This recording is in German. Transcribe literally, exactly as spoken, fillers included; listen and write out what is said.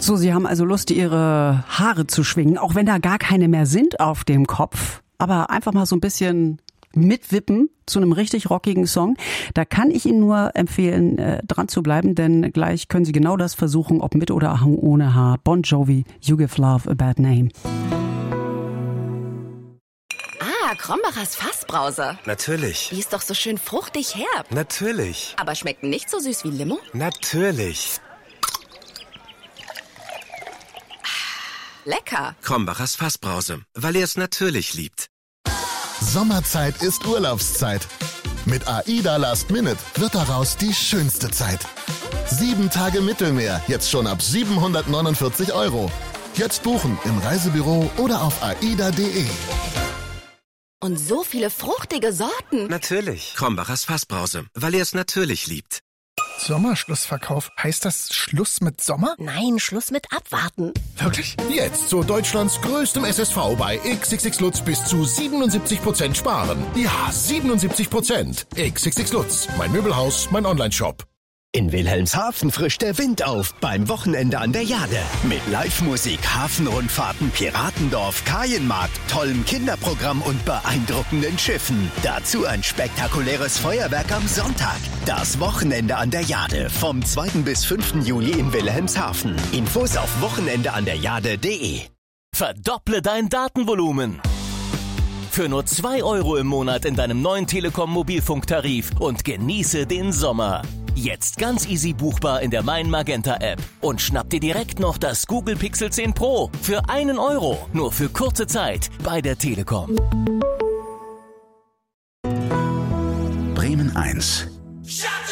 So, Sie haben also Lust, Ihre Haare zu schwingen, auch wenn da gar keine mehr sind auf dem Kopf, aber einfach mal so ein bisschen mitwippen zu einem richtig rockigen Song. Da kann ich Ihnen nur empfehlen, äh, dran zu bleiben, denn gleich können Sie genau das versuchen, ob mit oder ohne Haar. Bon Jovi, You Give Love a Bad Name. Ah, Krombacher's Fassbrause. Natürlich. Die ist doch so schön fruchtig herb. Natürlich. Aber schmeckt nicht so süß wie Limo? Natürlich. Lecker. Krombacher's Fassbrause, weil er es natürlich liebt. Sommerzeit ist Urlaubszeit. Mit AIDA Last Minute wird daraus die schönste Zeit. Sieben Tage Mittelmeer, jetzt schon ab siebenhundertneunundvierzig Euro. Jetzt buchen im Reisebüro oder auf aida punkt de. Und so viele fruchtige Sorten. Natürlich. Krombacher's Fassbrause, weil er es natürlich liebt. Sommerschlussverkauf. Heißt das Schluss mit Sommer? Nein, Schluss mit Abwarten. Wirklich? Jetzt zu Deutschlands größtem S S V bei X X X Lutz bis zu siebenundsiebzig Prozent sparen. Ja, siebenundsiebzig Prozent. X X X Lutz, mein Möbelhaus, mein Onlineshop. In Wilhelmshaven frischt der Wind auf beim Wochenende an der Jade. Mit Live-Musik, Hafenrundfahrten, Piratendorf, Kajenmarkt, tollem Kinderprogramm und beeindruckenden Schiffen. Dazu ein spektakuläres Feuerwerk am Sonntag. Das Wochenende an der Jade vom zweiten bis fünften Juli in Wilhelmshaven. Infos auf wochenendeanderjade punkt de. Verdopple dein Datenvolumen. Für nur zwei Euro im Monat in deinem neuen Telekom-Mobilfunktarif und genieße den Sommer. Jetzt ganz easy buchbar in der Mein Magenta App und schnapp dir direkt noch das Google Pixel zehn Pro für einen Euro, nur für kurze Zeit bei der Telekom. Bremen eins.